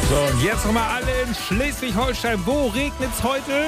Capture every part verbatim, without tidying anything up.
So, und jetzt nochmal alle in Schleswig-Holstein. Wo regnet es heute?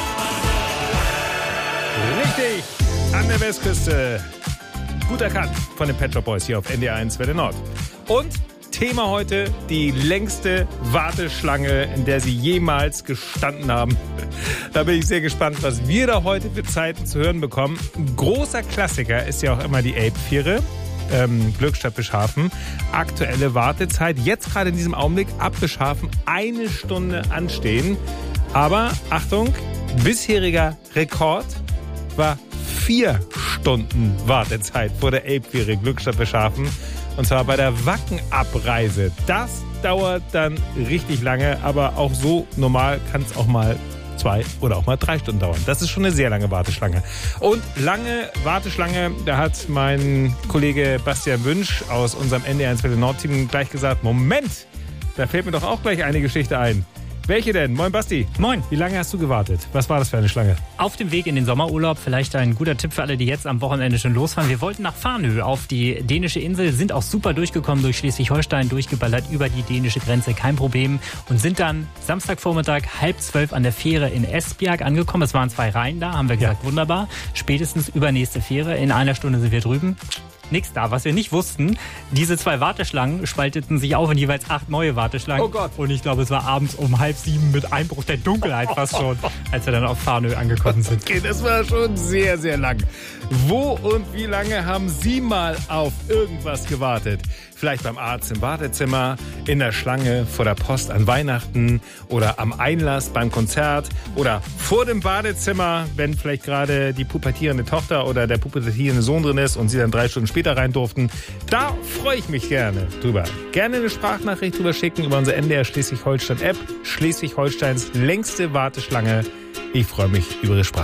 Richtig, an der Westküste. Gut erkannt von den Pet Shop Boys hier auf N D R eins Welle Nord. Und Thema heute, die längste Warteschlange, in der Sie jemals gestanden haben. Da bin ich sehr gespannt, was wir da heute für Zeiten zu hören bekommen. Ein großer Klassiker ist ja auch immer die Elbviere. Ähm, Glückstadt Bischhafen. Aktuelle Wartezeit, jetzt gerade in diesem Augenblick ab Bischhafen eine Stunde anstehen. Aber Achtung, bisheriger Rekord war vier Stunden Wartezeit vor der Elbviere Glückstadt Bischhafen. Und zwar bei der Wackenabreise. Das dauert dann richtig lange, aber auch so normal kann es auch mal zwei oder auch mal drei Stunden dauern. Das ist schon eine sehr lange Warteschlange. Und lange Warteschlange, da hat mein Kollege Bastian Wünsch aus unserem N D R eins Welle Nord Team gleich gesagt, Moment, da fällt mir doch auch gleich eine Geschichte ein. Welche denn? Moin Basti. Moin. Wie lange hast du gewartet? Was war das für eine Schlange? Auf dem Weg in den Sommerurlaub, vielleicht ein guter Tipp für alle, die jetzt am Wochenende schon losfahren. Wir wollten nach Farnö auf die dänische Insel, sind auch super durchgekommen durch Schleswig-Holstein, durchgeballert über die dänische Grenze, kein Problem. Und sind dann Samstagvormittag halb zwölf an der Fähre in Esbjerg angekommen. Es waren zwei Reihen da, haben wir gesagt, ja. Wunderbar. Spätestens übernächste Fähre, in einer Stunde sind wir drüben. Nichts da. Was wir nicht wussten, diese zwei Warteschlangen spalteten sich auf in jeweils acht neue Warteschlangen. Oh Gott. Und ich glaube, es war abends um halb sieben mit Einbruch der Dunkelheit fast schon, als wir dann auf Farnö angekommen sind. Okay, das war schon sehr, sehr lang. Wo und wie lange haben Sie mal auf irgendwas gewartet? Vielleicht beim Arzt im Wartezimmer, in der Schlange vor der Post an Weihnachten oder am Einlass beim Konzert oder vor dem Badezimmer, wenn vielleicht gerade die pubertierende Tochter oder der pubertierende Sohn drin ist und Sie dann drei Stunden später rein durften. Da freue ich mich gerne drüber. Gerne eine Sprachnachricht drüber schicken über unsere N D R Schleswig-Holstein-App. Schleswig-Holsteins längste Warteschlange. Ich freue mich über Ihre Sprache.